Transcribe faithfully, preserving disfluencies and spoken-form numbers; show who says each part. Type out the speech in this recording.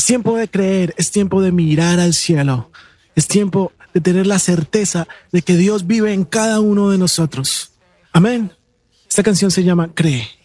Speaker 1: tiempo de creer, es tiempo de mirar al cielo, es tiempo de tener la certeza de que Dios vive en cada uno de nosotros. Amén. Esta canción se llama Cree.